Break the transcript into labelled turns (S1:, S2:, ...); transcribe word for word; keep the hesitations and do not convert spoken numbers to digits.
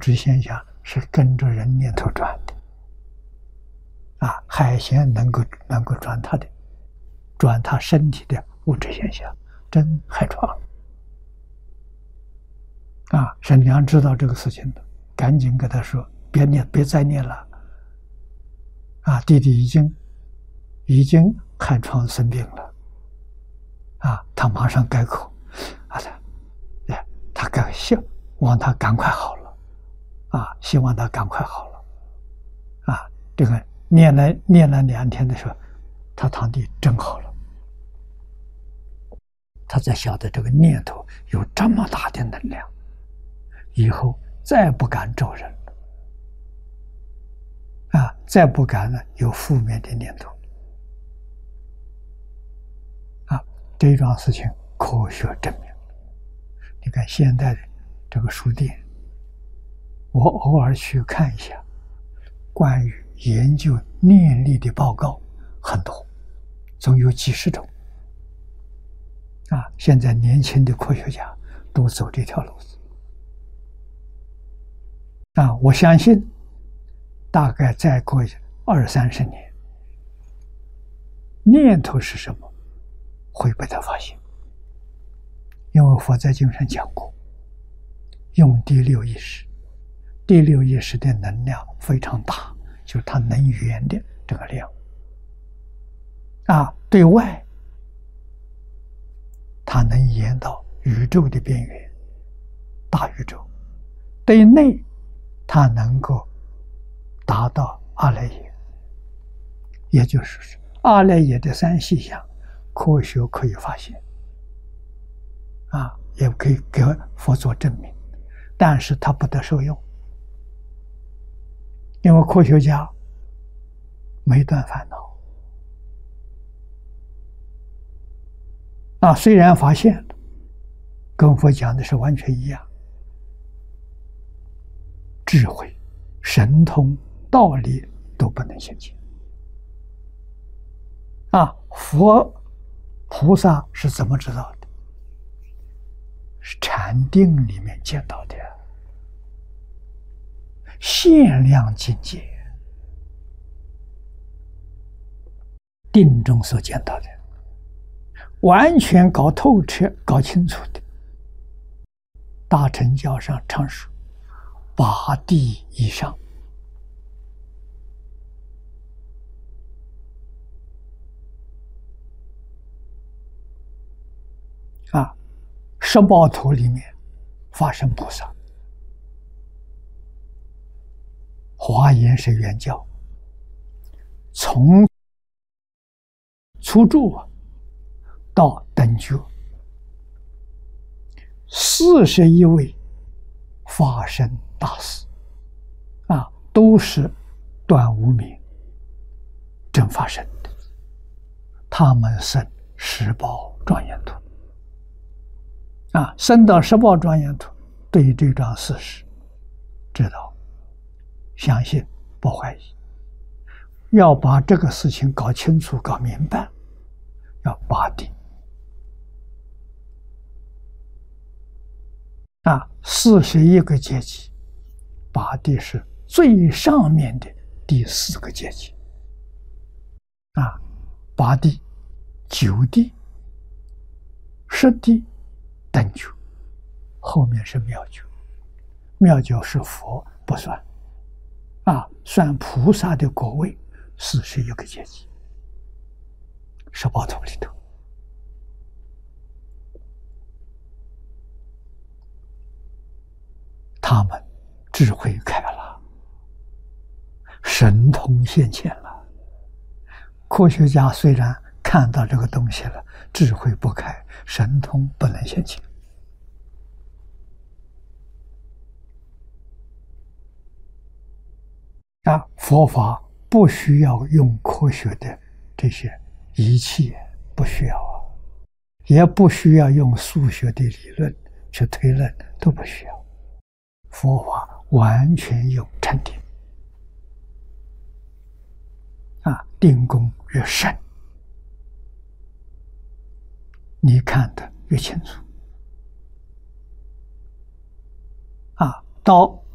S1: 质现象是跟着人念头转的。啊，海鲜能够能够转它的，转它身体的物质现象，真害闯。啊，沈良知道这个事情的，赶紧跟他说：“别念，别再念了。”啊，弟弟已经已经害疮生病了。啊，他马上改口，啊，他，哎，他改希望他赶快好了。啊，希望他赶快好了。啊，这个念了念了两天的时候，他堂弟真好了。他才晓得这个念头有这么大的能量，以后再不敢咒人了。啊，再不敢呢有负面的念头。啊，这桩事情科学证明。你看现在的这个书店，我偶尔去看一下，关于研究念力的报告很多，总有几十种。啊，现在年轻的科学家都走这条路子。啊，我相信大概再过二三十年，念头是什么会被他发现。因为佛在经上讲过，用第六意识，第六意识的能量非常大，就是它能源的这个量。啊，对外它能延到宇宙的边缘，大宇宙；对内它能够达到阿赖耶，也就是阿赖耶的三细相，科学可以发现。啊，也可以给佛做证明，但是他不得受用，因为科学家没断烦恼。啊，虽然发现了，跟佛讲的是完全一样，智慧、神通、道理都不能现前。啊，佛菩萨是怎么知道的？是禅定里面见到的，限量境界，定中所见到的，完全搞透彻、搞清楚的。大乘教上常说八地以上。啊，十报图里面发生菩萨，华严是原教，从初住到等觉，四十一位发生大事，啊，都是断无明正发生的，他们生十报庄严土。啊，升到十报庄严土，对于这桩事实知道、相信、不怀疑，要把这个事情搞清楚、搞明白，要八地。啊，四十一个阶级，八地是最上面的第四个阶级。啊，八地、九地、十地。等觉，后面是妙觉，妙觉是佛不算，啊，算菩萨的果位，四十一个阶级，十报图里头，他们智慧开了，神通现前了。科学家虽然看到这个东西了，智慧不开，神通不能现前。啊，佛法不需要用科学的这些仪器，不需要啊，也不需要用数学的理论去推论，都不需要。佛法完全用禅定。啊，定功越深，你看得越清楚。啊，到